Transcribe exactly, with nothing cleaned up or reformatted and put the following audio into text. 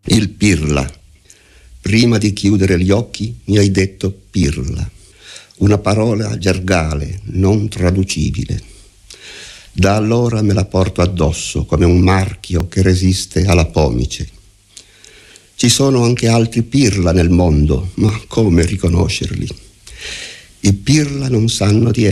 Il pirla. Prima di chiudere gli occhi mi hai detto pirla. Una parola gergale, non traducibile. Da allora me la porto addosso come un marchio che resiste alla pomice. Ci sono anche altri pirla nel mondo, ma come riconoscerli? I pirla non sanno di